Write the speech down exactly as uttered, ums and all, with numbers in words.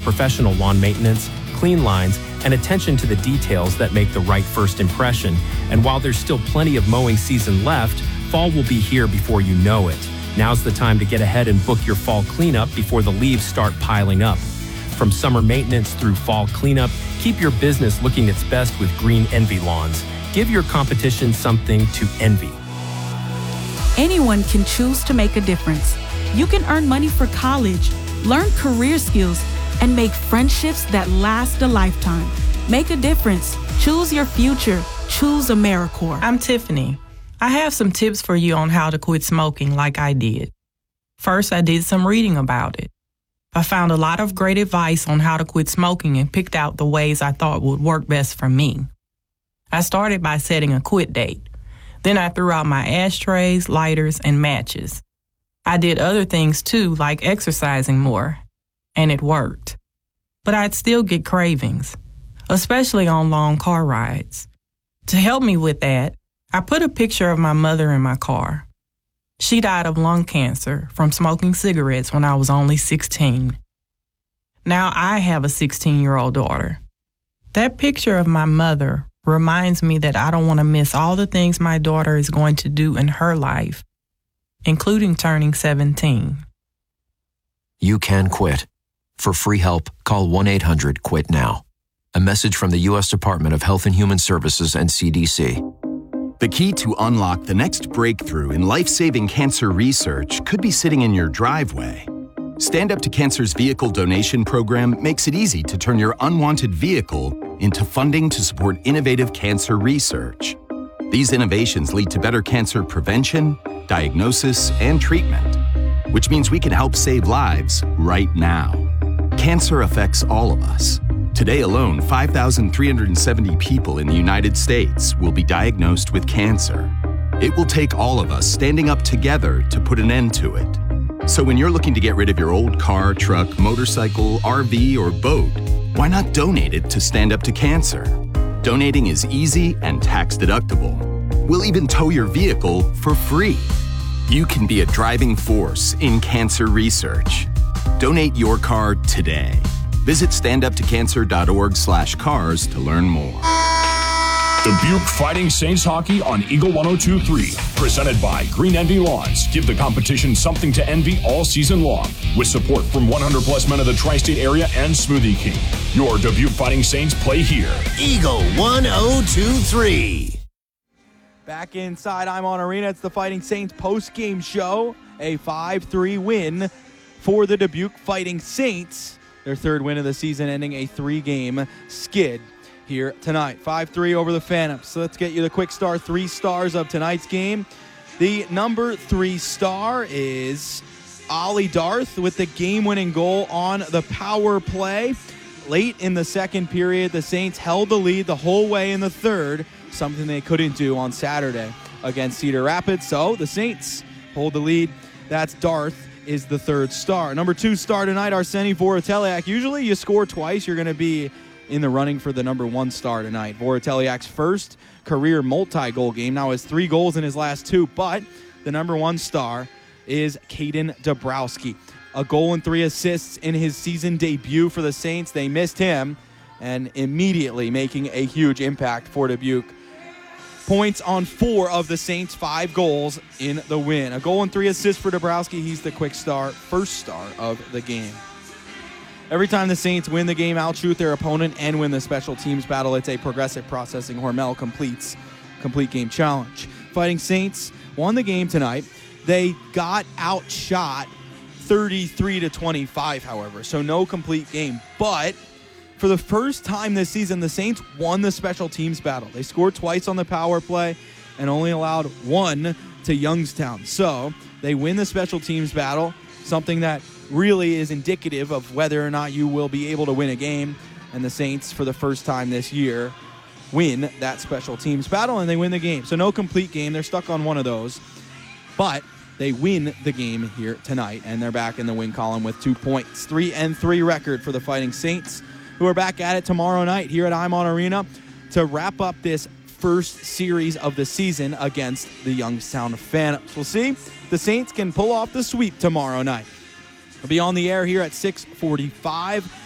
professional lawn maintenance, clean lines, and attention to the details that make the right first impression. And while there's still plenty of mowing season left, fall will be here before you know it. Now's the time to get ahead and book your fall cleanup before the leaves start piling up. From summer maintenance through fall cleanup, keep your business looking its best with Green Envy Lawns. Give your competition something to envy. Anyone can choose to make a difference. You can earn money for college, learn career skills, and make friendships that last a lifetime. Make a difference. Choose your future. Choose AmeriCorps. I'm Tiffany. I have some tips for you on how to quit smoking like I did. First, I did some reading about it. I found a lot of great advice on how to quit smoking and picked out the ways I thought would work best for me. I started by setting a quit date. Then I threw out my ashtrays, lighters, and matches. I did other things too, like exercising more, and it worked. But I'd still get cravings, especially on long car rides. To help me with that, I put a picture of my mother in my car. She died of lung cancer from smoking cigarettes when I was only sixteen. Now I have a sixteen-year-old daughter. That picture of my mother reminds me that I don't want to miss all the things my daughter is going to do in her life, including turning seventeen. You can quit. For free help, call one eight hundred quit now. A message from the U S Department of Health and Human Services and C D C. The key to unlock the next breakthrough in life-saving cancer research could be sitting in your driveway. Stand Up to Cancer's vehicle donation program makes it easy to turn your unwanted vehicle into funding to support innovative cancer research. These innovations lead to better cancer prevention, diagnosis, and treatment, which means we can help save lives right now. Cancer affects all of us. Today alone, five thousand three hundred seventy people in the United States will be diagnosed with cancer. It will take all of us standing up together to put an end to it. So when you're looking to get rid of your old car, truck, motorcycle, R V, or boat, why not donate it to Stand Up to Cancer? Donating is easy and tax deductible. We'll even tow your vehicle for free. You can be a driving force in cancer research. Donate your car today. Visit standuptocancer.org slash cars to learn more. Dubuque Fighting Saints Hockey on Eagle one oh two point three. Presented by Green Envy Lawns. Give the competition something to envy all season long. With support from one hundred plus men of the tri-state area and Smoothie King. Your Dubuque Fighting Saints play here. Eagle one oh two point three. Back inside I'm on Arena. It's the Fighting Saints post-game show. A five three win for the Dubuque Fighting Saints. Their third win of the season, ending a three-game skid here tonight. five three over the Phantoms. So let's get you the quick star three stars of tonight's game. The number three star is Ollie Darth with the game-winning goal on the power play. Late in the second period, the Saints held the lead the whole way in the third, something they couldn't do on Saturday against Cedar Rapids. So the Saints hold the lead. That's Darth is the third star. Number two star tonight, Arseny Voroteliak. Usually you score twice, you're going to be in the running for the number one star tonight. Voroteliak's first career multi-goal game. Now has three goals in his last two, but the number one star is Caden Dabrowski. A goal and three assists in his season debut for the Saints. They missed him, and immediately making a huge impact for Dubuque. Points on four of the Saints' five goals in the win. A goal and three assists for Dabrowski. He's the quick star, first star of the game. Every time the Saints win the game, outshoot their opponent, and win the special teams battle, it's a Progressive Processing Hormel completes complete game challenge. Fighting Saints won the game tonight. They got outshot thirty-three to twenty-five, however, so no complete game. But for the first time this season, the Saints won the special teams battle. They scored twice on the power play and only allowed one to Youngstown. So they win the special teams battle, something that really is indicative of whether or not you will be able to win a game. And the Saints, for the first time this year, win that special teams battle, and they win the game. So no complete game. They're stuck on one of those. But they win the game here tonight, and they're back in the win column with two points. Three and three record for the Fighting Saints, who are back at it tomorrow night here at Imon Arena to wrap up this first series of the season against the Youngstown Phantoms. We'll see if the Saints can pull off the sweep tomorrow night. We'll be on the air here at six forty-five.